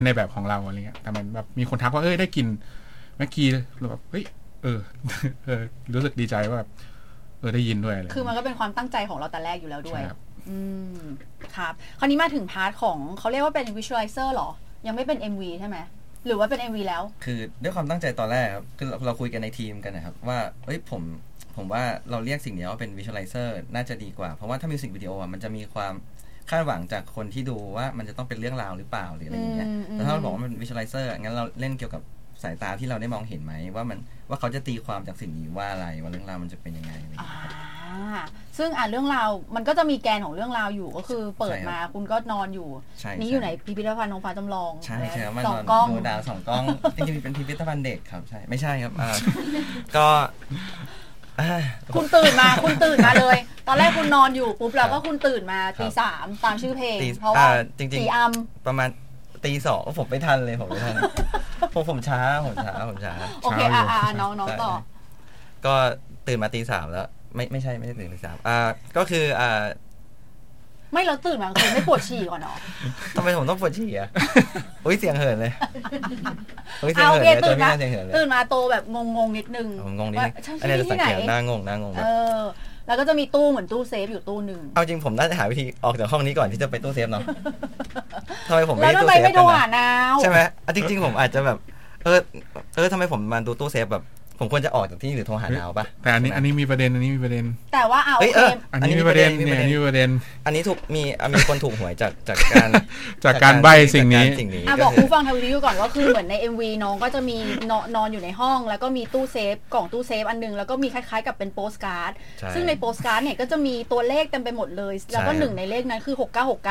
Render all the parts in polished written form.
ในแบบของเราอะไรเงี้ยแต่มันแบบมีคนทักว่าได้กลิ่นแม็กกี้หรือแบบเฮ้ยรู้สึกดีใจว่าแบบได้ยินด้วยอะไรคือมันก็เป็นความตั้งใจของเราแต่แรกอยู่แล้วด้วยครับคราวนี้มาถึงพาร์ทของเขาเรียกว่าเป็น visualizer หรอยังไม่เป็น MV ใช่ไหมหรือว่าเป็น MV แล้วคือด้วยความตั้งใจตอนแรกครับคือเราคุยกันในทีมกันนะครับว่าผมว่าเราเรียกสิ่งนี้ว่าเป็น visualizer น่าจะดีกว่าเพราะว่าถ้ามิวสิกวิดีโอมันจะมีความคาดหวังจากคนที่ดูว่ามันจะต้องเป็นเรื่องราวหรือเปล่าหรืออะไรอย่างเงี้ยแต่ถ้าเราบอกว่ามัน visualizer งั้นเราเล่นเกี่ยวกับสายตาที่เราได้มองเห็นไหมว่าเขาจะตีความจากสิ่งนี้ว่าอะไรว่าเรื่องราวมันจะเป็นยังไงซึ่งเรื่องราวมันก็จะมีแกนของเรื่องราวอยู่ก็คือเปิดมาคุณก็นอนอยู่นี่อยู่ไหนพิพิธภัณฑ์นงฟ้าจำลองใช่ครับสองกล้องโนดาสองกล้องจริงๆเป็นพิพิธภัณฑ์เด็กครับใช่ไม่ใช่ครับก็คุณตื่นมาเลยตอนแรกคุณนอนอยู่ปุ๊บแล้วก็คุณตื่นมาตี 3ตามชื่อเพลงเพราะว่าจริงๆประมาณตี 2ผมไม่ทันเลยผมไม่ทันผมช้าโอเคน้องต่อก็ตื่นมาตี 3แล้วไม่ใช่ตื่นตี 3ก็คือไม่เราตื่นมาคือไม่ปวดฉี่ก่อนหรอทำไมผมต้องปวดฉี่อ่ะอุ้ยเสียงเหินเลยโอเคตื่นมาโตแบบงงนิดนึงงงนิดนึงอันนี้จะสังเกตหน้างงแล้วก็จะมีตู้เหมือนตู้เซฟอยู่ตู้นึงเอาจริงผมน่าจะหาวิธีออกจากห้องนี้ก่อนที่จะไปตู้เซฟเนาะทำไมผมไม่ตู้เซฟกันนะใช่ไหมจริงๆผมอาจจะแบบทำไมผมมาดูตู้เซฟแบบผมควรจะออกจากที่หรือโทรหานาวป่ะแต่อันนี้มีประเด็นแต่ว่าอันนี้มีประเด็นเนี่ยอันนี้มีประเด็นอันนี้ถูกมีคนถูกหวยจากการใบ้สิ่งนี้บอกผู้ฟังทวิตก่อนว่าคือเหมือนใน MV น้องก็จะมีนอนอยู่ในห้องแล้วก็มีตู้เซฟกล่องตู้เซฟอันนึงแล้วก็มีคล้ายๆกับเป็นโปสการ์ดซึ่งในโปสการ์ดเนี่ยก็จะมีตัวเลขเต็มไปหมดเลยแล้วก็หนึ่งในเลขนั้นคือ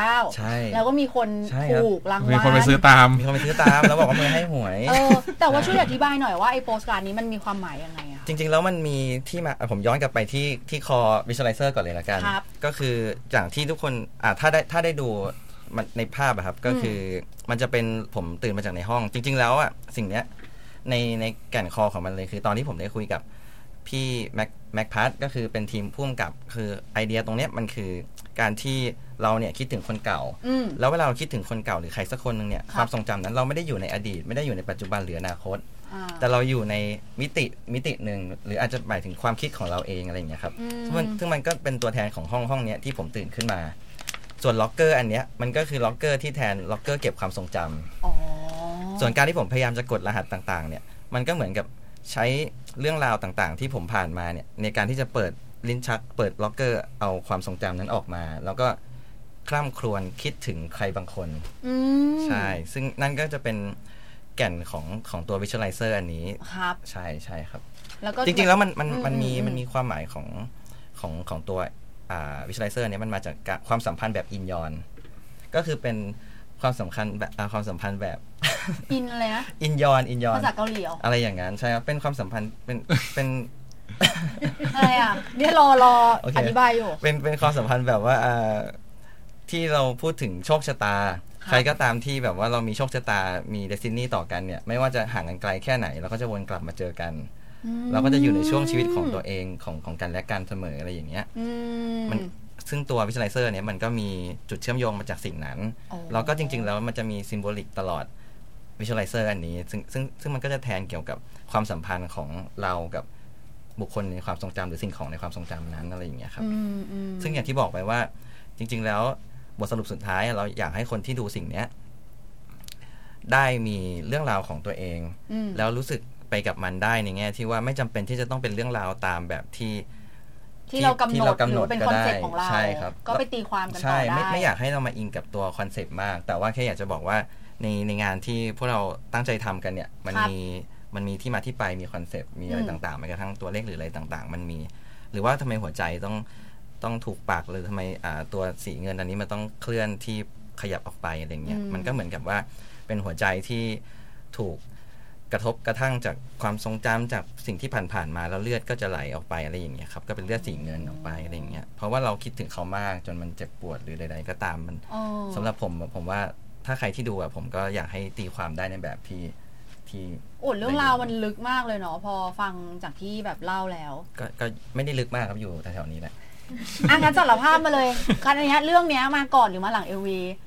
6969แล้วก็มีคนถูกรางวัลมีคนไปซื้อตามแล้วบอกว่ามือให้หวยแต่ว่าช่วยอธิบายหน่อยว่าไอ้โปสการ์ดนี้มันมีความหมายยังไงอะจริงๆแล้วมันมีที่มาผมย้อนกลับไปที่คอ visualizer ก่อนเลยละกันก็คืออย่างที่ทุกคนถ้าได้ดูในภาพครับก็คือมันจะเป็นผมตื่นมาจากในห้องจริงๆแล้วสิ่งเนี้ยในแก่นคอของมันเลยคือตอนที่ผมได้คุยกับพี่แม็กพัทก็คือเป็นทีมผู้กำกับคือไอเดียตรงเนี้ยมันคือการที่เราเนี่ยคิดถึงคนเก่าแล้วเวลาเราคิดถึงคนเก่าหรือใครสักคนนึงเนี่ยความทรงจำนั้นเราไม่ได้อยู่ในอดีตไม่ได้อยู่ในปัจจุบันหรืออนาคตแต่เราอยู่ในมิติหนึ่งหรืออาจจะหมายถึงความคิดของเราเองอะไรอย่างเงี้ยครับซึ่งมันก็เป็นตัวแทนของห้องเนี้ยที่ผมตื่นขึ้นมาส่วนล็อกเกอร์อันเนี้ยมันก็คือล็อกเกอร์ที่แทนล็อกเกอร์เก็บความทรงจำส่วนการที่ผมพยายามจะกดรหัสต่างๆเนี่ยมันก็เหมือนกับใช้เรื่องราวต่างๆที่ผมผ่านมาเนี่ยในการที่จะเปิดลิ้นชักเปิดล็อกเกอร์เอาความทรงจำนั้นออกมาแล้วก็คร่ำครวญคิดถึงใครบางคนใช่ซึ่งนั่นก็จะเป็นแก่นของตัว visualizer อันนี้ครับใช่ครับจริงๆแล้วมันมีความหมายของตัวvisualizer เนี่ยมันมาจากความสัมพันธ์แบบอินยอนก็คือเป็นความสัมพันธ์แบบอินอะไรนะอินยอนภาษาเกาหลีอะไรอย่างนั้นใช่ครับเป็นความสัมพันธ์เป็นอะไรเนี่ยรออธิบายอยู่เป็นความสัมพันธ์แบบว่าที่เราพูดถึงโชคชะตาใครก็ตามที่แบบว่าเรามีโชคชะตามีเดสตินีต่อกันเนี่ยไม่ว่าจะห่างกันไกลแค่ไหนเราก็จะวนกลับมาเจอกันเราก็จะอยู่ในช่วงชีวิตของตัวเองของกันและกันเสมออะไรอย่างเงี้ยมันซึ่งตัว visualizer เนี่ยมันก็มีจุดเชื่อมโยงมาจากสิ่งนั้นแล้วก็จริงๆแล้วมันจะมีซิมโบลิกตลอด visualizer อันนี้ซึ่งมันก็จะแทนเกี่ยวกับความสัมพันธ์ของเรากับบุคคลในความทรงจำหรือสิ่งของในความทรงจำนั้นอะไรอย่างเงี้ยครับซึ่งอย่างที่บอกไปว่าจริงๆแล้วบทสรุปสุดท้ายเราอยากให้คนที่ดูสิ่งนี้ได้มีเรื่องราวของตัวเองแล้วรู้สึกไปกับมันได้ในแง่ที่ว่าไม่จำเป็นที่จะต้องเป็นเรื่องราวตามแบบที่เรากำหนดหรือเป็นคอนเซ็ปต์ของเราใช่ครับก็ไปตีความกันต่อได้ใช่ไม่อยากให้เรามาอิงกับตัวคอนเซ็ปต์มากแต่ว่าแค่อยากจะบอกว่าในงานที่พวกเราตั้งใจทำกันเนี่ยมันมีที่มาที่ไปมีคอนเซ็ปต์มีอะไรต่างๆแม้กระทั่งตัวเลขหรืออะไรต่างๆมันมีหรือว่าทำไมหัวใจต้องถูกปักหรือทำไมตัวสีเงินอันนี้มันต้องเคลื่อนที่ขยับออกไปอะไรเงี้ยมันก็เหมือนกับว่าเป็นหัวใจที่ถูกกระทบกระทั่งจากความทรงจำจากสิ่งที่ผ่านมาแล้วเลือดก็จะไหลออกไปอะไรอย่างเงี้ยครับก็เป็นเลือดสีเงินออกไปอะไรอย่างเงี้ยเพราะว่าเราคิดถึงเขามากจนมันเจ็บปวดหรือใดๆก็ตามมันสำหรับผมว่าถ้าใครที่ดูผมก็อยากให้ตีความได้ในแบบที่เรื่องราวมันลึกมากเลยเนาะพอฟังจากที่แบบเล่าแล้วก็ไม่ได้ลึกมากครับอยู่แถวๆนี้แหละงั้นสารภาพมาเลยคันนี้เรื่องนี้มาก่อนหรือมาหลัง LV